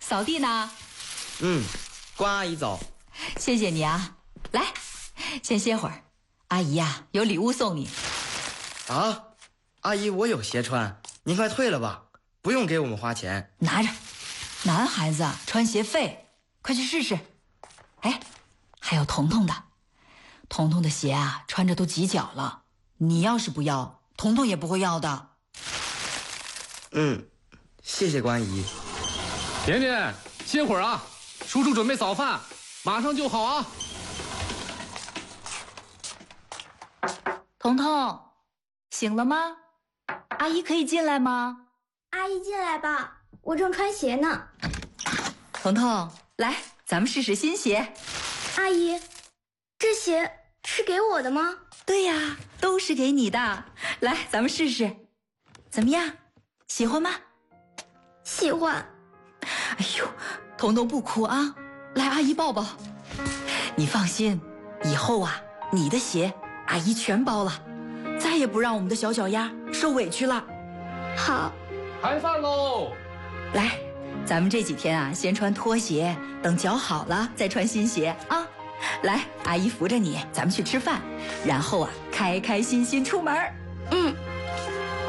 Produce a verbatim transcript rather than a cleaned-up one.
扫地呢？ 嗯，关阿姨走。 谢谢你啊，来，先歇会儿。阿姨呀、啊，有礼物送你。 啊，阿姨，我有鞋穿，您快退了吧，不用给我们花钱。 拿着，男孩子穿鞋费，快去试试。哎，还有彤彤的，彤彤的鞋啊，穿着都挤脚了。你要是不要，彤彤也不会要的。 嗯，谢谢关姨。 甜甜，歇会儿啊，叔叔准备早饭，马上就好啊。 彤彤，醒了吗？阿姨可以进来吗？ 阿姨进来吧，我正穿鞋呢。 彤彤，来，咱们试试新鞋。 阿姨，这鞋是给我的吗？ 对呀，都是给你的。来，咱们试试，怎么样？喜欢吗？ 喜欢。 哎呦，彤彤不哭啊，来，阿姨抱抱。你放心，以后啊，你的鞋阿姨全包了，再也不让我们的小脚丫受委屈了。 好， 开饭喽！ 来，咱们这几天啊，先穿拖鞋，等脚好了再穿新鞋啊。来，阿姨扶着你，咱们去吃饭，然后啊，开开心心出门。 嗯。